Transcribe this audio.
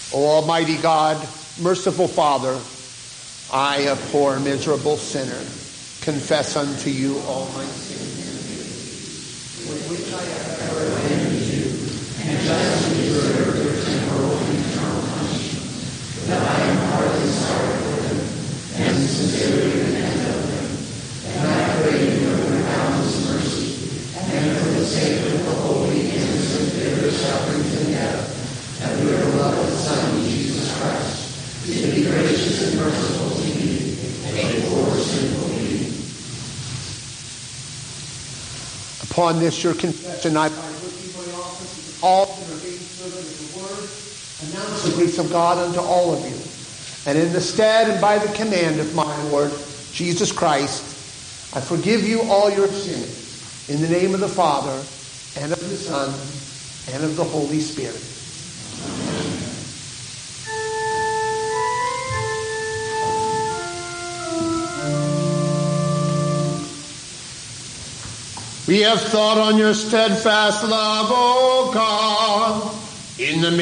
O Almighty God, merciful Father, I, a poor, miserable sinner, confess unto you all my sins, with which I have ever offended you, and justly deserve your temporal and eternal punishment, that I am heartily sorry for them, and sincerely repent of them. And I pray you of your boundless mercy, and for the sake of the holy, innocent, bitter sufferings in death, of your beloved Son, Jesus Christ, to be gracious and merciful to me, a poor sinful being. Upon this your confession, I find looking for the office of the called and ordained servant of the word, announce the grace of God unto all of you. And in the stead and by the command of my Lord Jesus Christ, I forgive you all your sins, in the name of the Father, and of the Son, and of the Holy Spirit. We have thought on your steadfast love, O God, in the